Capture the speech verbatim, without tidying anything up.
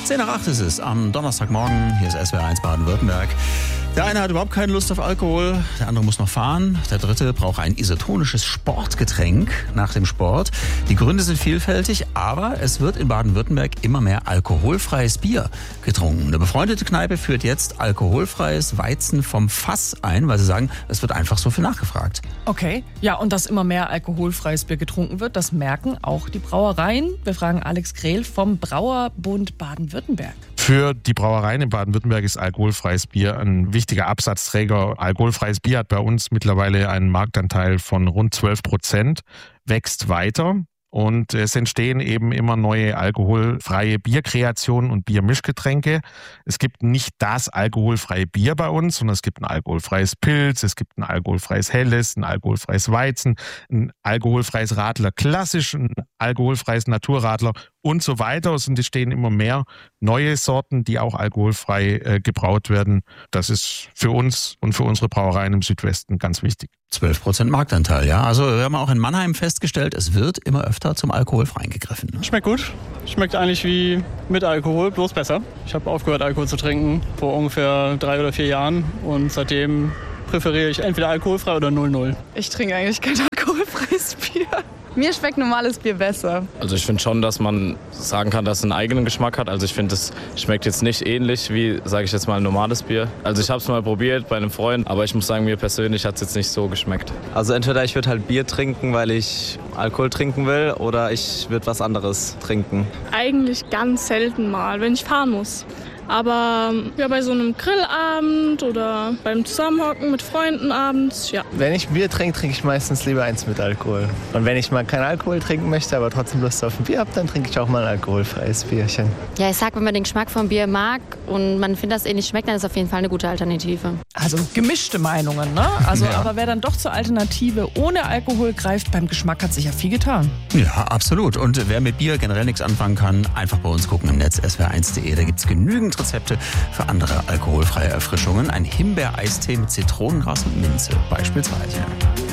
zehn nach acht ist es am Donnerstagmorgen. Hier ist S W R eins Baden-Württemberg. Der eine hat überhaupt keine Lust auf Alkohol, der andere muss noch fahren, der dritte braucht ein isotonisches Sportgetränk nach dem Sport. Die Gründe sind vielfältig, aber es wird in Baden-Württemberg immer mehr alkoholfreies Bier getrunken. Eine befreundete Kneipe führt jetzt alkoholfreies Weizen vom Fass ein, weil sie sagen, es wird einfach so viel nachgefragt. Okay, ja, und dass immer mehr alkoholfreies Bier getrunken wird, das merken auch die Brauereien. Wir fragen Alex Grehl vom Brauerbund Baden-Württemberg. Für die Brauereien in Baden-Württemberg ist alkoholfreies Bier ein wichtiger Absatzträger. Alkoholfreies Bier hat bei uns mittlerweile einen Marktanteil von rund zwölf Prozent, wächst weiter. Und es entstehen eben immer neue alkoholfreie Bierkreationen und Biermischgetränke. Es gibt nicht das alkoholfreie Bier bei uns, sondern es gibt ein alkoholfreies Pilz, es gibt ein alkoholfreies Helles, ein alkoholfreies Weizen, ein alkoholfreies Radler klassisch, ein alkoholfreies Naturradler und so weiter. Es entstehen immer mehr neue Sorten, die auch alkoholfrei äh, gebraut werden. Das ist für uns und für unsere Brauereien im Südwesten ganz wichtig. zwölf Prozent Marktanteil, ja. Also wir haben auch in Mannheim festgestellt, es wird immer öfter zum Alkoholfreien gegriffen. Ne? Schmeckt gut. Schmeckt eigentlich wie mit Alkohol, bloß besser. Ich habe aufgehört, Alkohol zu trinken vor ungefähr drei oder vier Jahren. Und seitdem präferiere ich entweder alkoholfrei oder null null. Ich trinke eigentlich kein alkoholfreies Bier. Mir schmeckt normales Bier besser. Also ich finde schon, dass man sagen kann, dass es einen eigenen Geschmack hat. Also ich finde, es schmeckt jetzt nicht ähnlich wie, sage ich jetzt mal, ein normales Bier. Also ich habe es mal probiert bei einem Freund, aber ich muss sagen, mir persönlich hat es jetzt nicht so geschmeckt. Also entweder ich würde halt Bier trinken, weil ich Alkohol trinken will, oder ich würde was anderes trinken. Eigentlich ganz selten mal, wenn ich fahren muss. Aber ja, bei so einem Grillabend oder beim Zusammenhocken mit Freunden abends, ja. Wenn ich Bier trinke, trinke ich meistens lieber eins mit Alkohol. Und wenn ich mal keinen Alkohol trinken möchte, aber trotzdem Lust auf ein Bier habe, dann trinke ich auch mal ein alkoholfreies Bierchen. Ja, ich sag, wenn man den Geschmack vom Bier mag und man findet, dass es eh nicht schmeckt, dann ist es auf jeden Fall eine gute Alternative. Also gemischte Meinungen, ne? Also, Ja. aber wer dann doch zur Alternative ohne Alkohol greift, beim Geschmack hat sich ja viel getan. Ja, absolut. Und wer mit Bier generell nichts anfangen kann, einfach bei uns gucken im Netz S W R eins punkt de. Da gibt es genügend Rezepte für andere alkoholfreie Erfrischungen. Ein Himbeereistee mit Zitronengras und Minze beispielsweise.